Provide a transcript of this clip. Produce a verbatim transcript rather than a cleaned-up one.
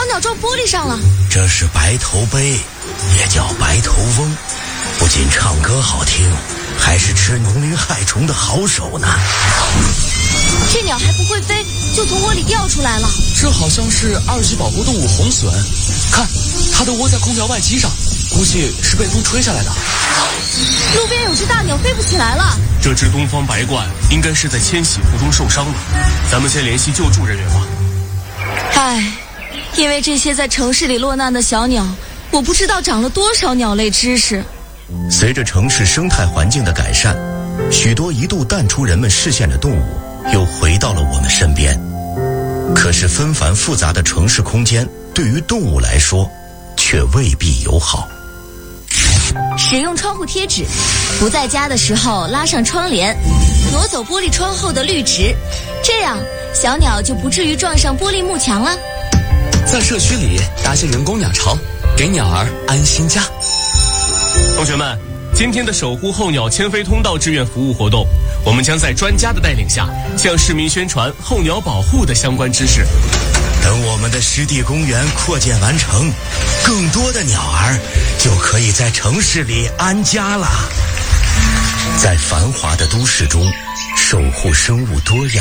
鸟撞玻璃上了。 这是白头杯，也叫白头翁，不仅唱歌好听，还是吃农林害虫的好手呢。 这鸟还不会飞，就从窝里掉出来了。 这好像是二级保护动物红隼，看，它都窝在空调外机上，估计是被风吹下来的。 路边有只大鸟飞不起来了。 这只东方白鹳应该是在迁徙途中受伤了，咱们先联系救助人员吧。 唉，因为这些在城市里落难的小鸟，我不知道长了多少鸟类知识。 随着城市生态环境的改善，许多一度淡出人们视线的动物又回到了我们身边。可是纷繁复杂的城市空间对于动物来说却未必友好。 使用窗户贴纸，不在家的时候拉上窗帘，挪走玻璃窗后的绿植，这样小鸟就不至于撞上玻璃幕墙了。 在社区里搭建人工鸟巢，给鸟儿安心家。 同学们，今天的守护候鸟迁飞通道志愿服务活动，我们将在专家的带领下，向市民宣传候鸟保护的相关知识。 等我们的湿地公园扩建完成，更多的鸟儿就可以在城市里安家了。在繁华的都市中，守护生物多样。